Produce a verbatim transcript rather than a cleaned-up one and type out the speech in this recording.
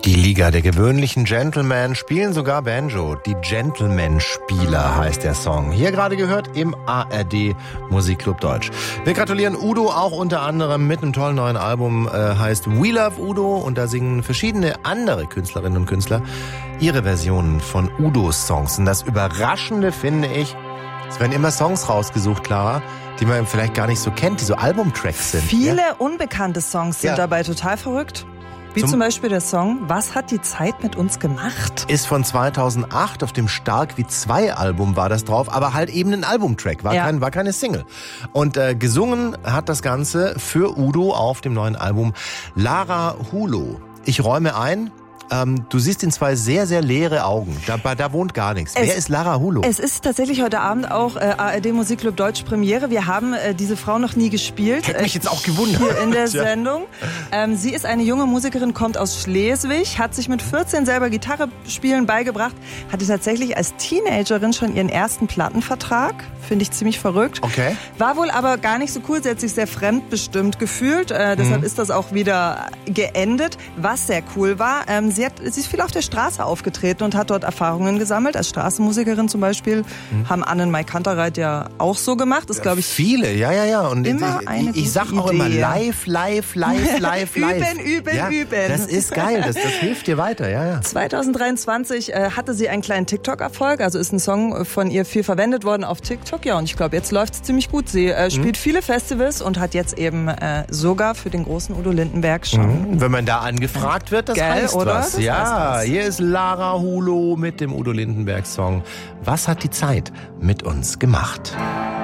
Die Liga der gewöhnlichen Gentlemen spielen sogar Banjo. Die Gentleman-Spieler heißt der Song. Hier gerade gehört im A R D Musikclub Deutsch. Wir gratulieren Udo auch unter anderem mit einem tollen neuen Album, äh, heißt We Love Udo. Und da singen verschiedene andere Künstlerinnen und Künstler ihre Versionen von Udos Songs. Und das Überraschende finde ich, es werden immer Songs rausgesucht, Clara, die man vielleicht gar nicht so kennt, die so Albumtracks sind. Viele ja? unbekannte Songs sind ja. dabei total verrückt. Wie zum, zum Beispiel der Song Was hat die Zeit mit uns gemacht? Ist von zweitausendacht, auf dem Stark wie zwei Album war das drauf, aber halt eben ein Albumtrack, war, ja. kein, war keine Single. Und äh, gesungen hat das Ganze für Udo auf dem neuen Album Lara Hulo. Ich räume ein, ähm, du siehst in zwei sehr, sehr leere Augen. Da, da wohnt gar nichts. Es, Wer ist Lara Hulo? Es ist tatsächlich heute Abend auch äh, A R D Musikclub Deutsch Premiere. Wir haben äh, diese Frau noch nie gespielt. Hätte mich jetzt auch gewundert. Hier in der Sendung. Ähm, sie ist eine junge Musikerin, kommt aus Schleswig, hat sich mit vierzehn selber Gitarre spielen beigebracht, hatte tatsächlich als Teenagerin schon ihren ersten Plattenvertrag. Finde ich ziemlich verrückt. Okay. War wohl aber gar nicht so cool. Sie hat sich sehr fremdbestimmt gefühlt. Äh, deshalb mhm. ist das auch wieder geendet. Was sehr cool war, ähm, sie, hat, sie ist viel auf der Straße aufgetreten und hat dort Erfahrungen gesammelt. Als Straßenmusikerin zum Beispiel mhm. haben Anne und Mai Kantereit ja auch so gemacht. Das glaube ich. Viele, ja, ja, ja. Und immer ich, eine ich, ich sag auch Idee. immer live, live, live, live, live. Üben, üben, ja, üben. Das ist geil. Das, das hilft dir weiter, ja, ja. zwanzig dreiundzwanzig äh, hatte sie einen kleinen TikTok-Erfolg. Also ist ein Song von ihr viel verwendet worden auf TikTok. Ja, und ich glaube, jetzt läuft es ziemlich gut. Sie äh, spielt mhm. viele Festivals und hat jetzt eben äh, sogar für den großen Udo Lindenberg schon. Mhm. Wenn man da angefragt wird, das Geil, heißt oder? was. Das ja, heißt was. Hier ist Lara Hulo mit dem Udo Lindenberg Song Was hat die Zeit mit uns gemacht?